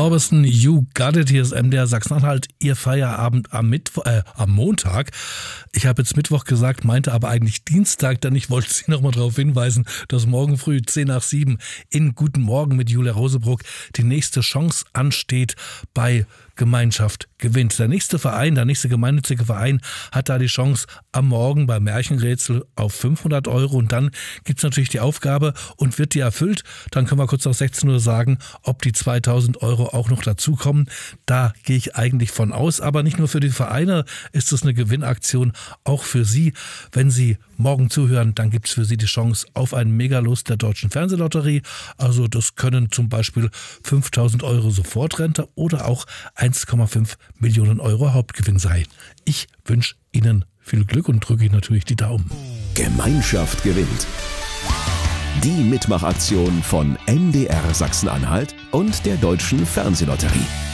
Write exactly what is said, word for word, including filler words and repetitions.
Orbison, You Got It. Hier ist M D R Sachsen-Anhalt. Ihr Feierabend am Mittwoch, äh, am Montag. Ich habe jetzt Mittwoch gesagt, meinte aber eigentlich Dienstag, denn ich wollte Sie noch mal darauf hinweisen, dass morgen früh zehn nach sieben in Guten Morgen mit Julia Rosebruck die nächste Chance ansteht bei Gemeinschaft gewinnt. Der nächste Verein, der nächste gemeinnützige Verein hat da die Chance am Morgen beim Märchenrätsel auf fünfhundert Euro und dann gibt es natürlich die Aufgabe und wird die erfüllt, dann können wir kurz nach sechzehn Uhr sagen, ob die zweitausend Euro auch noch dazukommen. Da gehe ich eigentlich von aus, aber nicht nur für die Vereine ist es eine Gewinnaktion, auch für Sie. Wenn Sie morgen zuhören, dann gibt es für Sie die Chance auf einen Megalust der Deutschen Fernsehlotterie. Also das können zum Beispiel fünftausend Euro Sofortrente oder auch eins Komma fünf Millionen Euro Hauptgewinn sein. Ich wünsche Ihnen viel Glück und drücke Ihnen natürlich die Daumen. Gemeinschaft gewinnt. Die Mitmachaktion von M D R Sachsen-Anhalt und der Deutschen Fernsehlotterie.